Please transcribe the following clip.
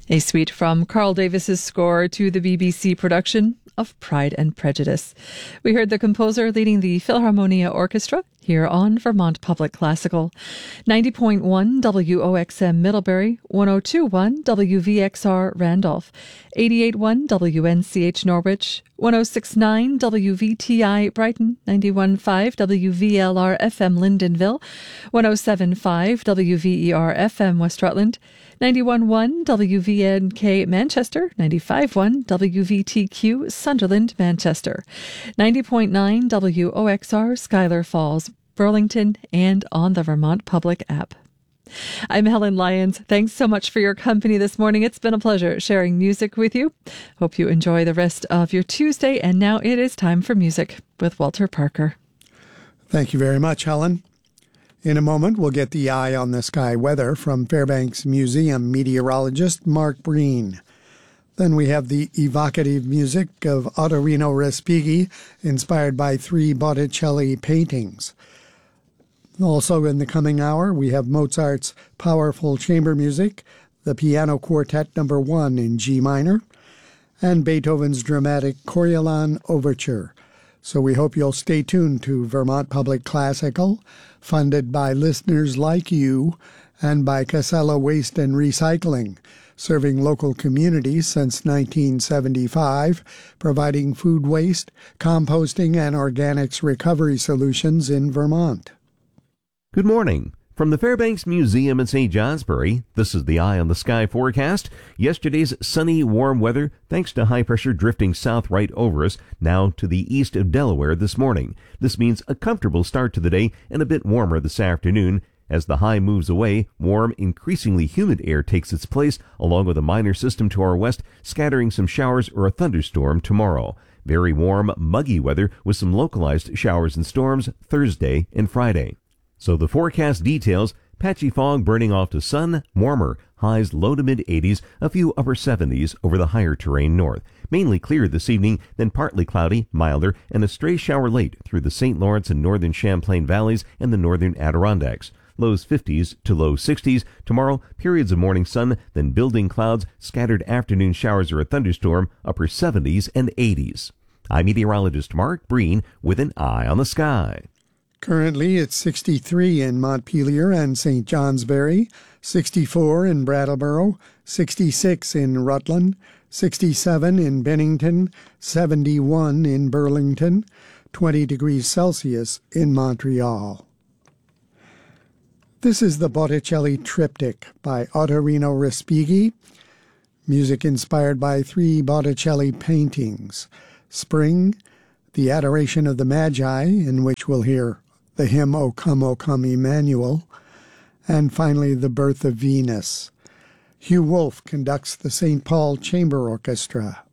A suite from Carl Davis's score to the BBC production of Pride and Prejudice. We heard the composer leading the Philharmonia Orchestra here on Vermont Public Classical. 90.1 WOXM Middlebury, 102.1 WVXR Randolph, 88.1 WNCH Norwich, 106.9 WVTI Brighton, 91.5 WVLR FM Lyndonville, 107.5 WVER FM West Rutland, 91.1 WVNK Manchester, 95.1 WVTQ Sunderland Manchester, 90.9 WOXR Schuyler Falls, Burlington, and on the Vermont Public app. I'm Helen Lyons. Thanks so much for your company this morning. It's been a pleasure sharing music with you. Hope you enjoy the rest of your Tuesday. And now it is time for music with Walter Parker. Thank you very much, Helen. In a moment, we'll get the eye on the sky weather from Fairbanks Museum meteorologist Mark Breen. Then we have the evocative music of Ottorino Respighi, inspired by 3 Botticelli paintings. Also in the coming hour, we have Mozart's powerful chamber music, the Piano Quartet No. 1 in G minor, and Beethoven's dramatic Coriolan Overture. So we hope you'll stay tuned to Vermont Public Classical, funded by listeners like you and by Casella Waste and Recycling, serving local communities since 1975, providing food waste, composting, and organics recovery solutions in Vermont. Good morning. From the Fairbanks Museum in St. Johnsbury, this is the Eye on the Sky forecast. Yesterday's sunny, warm weather, thanks to high pressure drifting south right over us, now to the east of Delaware this morning. This means a comfortable start to the day and a bit warmer this afternoon. As the high moves away, warm, increasingly humid air takes its place, along with a minor system to our west, scattering some showers or a thunderstorm tomorrow. Very warm, muggy weather with some localized showers and storms Thursday and Friday. So the forecast details: patchy fog burning off to sun, warmer, highs low to mid-80s, a few upper 70s over the higher terrain north. Mainly clear this evening, then partly cloudy, milder, and a stray shower late through the St. Lawrence and northern Champlain valleys and the northern Adirondacks. Lows 50s to low 60s. Tomorrow, periods of morning sun, then building clouds, scattered afternoon showers or a thunderstorm, upper 70s and 80s. I'm meteorologist Mark Breen with an Eye on the Sky. Currently, it's 63 in Montpelier and St. Johnsbury, 64 in Brattleboro, 66 in Rutland, 67 in Bennington, 71 in Burlington, 20 degrees Celsius in Montreal. This is the Botticelli Triptych by Ottorino Respighi, music inspired by 3 Botticelli paintings: Spring, the Adoration of the Magi, in which we'll hear the hymn O Come, Emmanuel, and finally The Birth of Venus. Hugh Wolf conducts the St. Paul Chamber Orchestra.